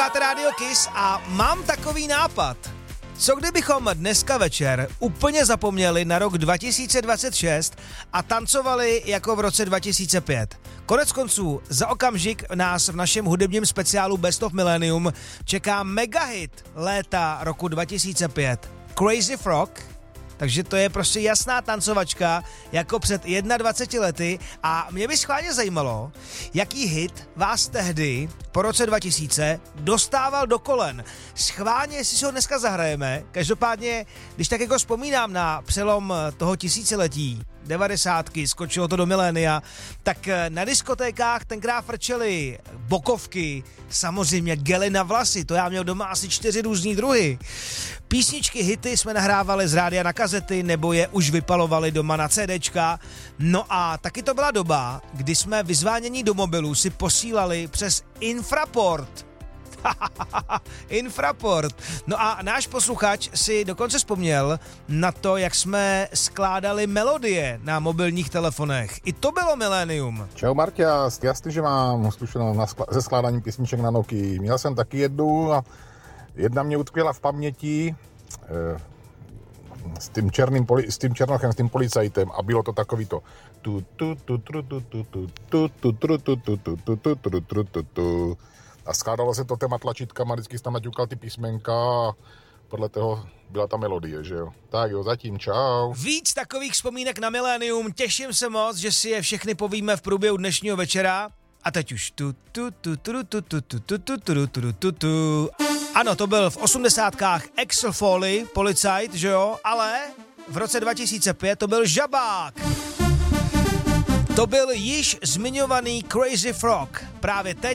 Radio Kiss a mám takový nápad. Co kdybychom dneska večer úplně zapomněli na rok 2026 a tancovali jako v roce 2005? Konec konců, za okamžik nás v našem hudebním speciálu Best of Millennium čeká megahit léta roku 2005. Crazy Frog. Takže to je prostě jasná tancovačka jako před 21 lety a mě by schválně zajímalo, jaký hit vás tehdy po roce 2000 dostával do kolen. Schválně, jestli si ho dneska zahrajeme, každopádně, když tak jako vzpomínám na přelom toho tisíciletí, 90, skočilo to do milénia, tak na diskotékách tenkrát frčely bokovky, samozřejmě gely na vlasy, to já měl doma asi 4 různý druhy. Písničky, hity jsme nahrávali z rádia na kazety, nebo je už vypalovali doma na CDčka. No a taky to byla doba, kdy jsme vyzvánění do mobilu si posílali přes Infraport. Infraport. No a náš posluchač si dokonce vzpomněl na to, jak jsme skládali melodie na mobilních telefonech. I to bylo milénium. Čau Marťa, jasný, že mám zkušenost se skládáním písniček na Nokii. Měl jsem taky jednu a jedna mě utkvěla v paměti s tím černochem, s tím policajtem a bylo to takový to a skládalo se to téma tlačítkama, vždycky jsem tam naťukal ty písmenka a podle toho byla ta melodie, že jo. Tak jo, zatím, čau. Víc takových vzpomínek na milénium, těším se moc, že si je všechny povíme v průběhu dnešního večera. A teď už Ano, to byl v 80kách Axel Foley, policajt, že jo, ale v roce 2005 to byl Žabák. To byl již zmiňovaný Crazy Frog. Právě teď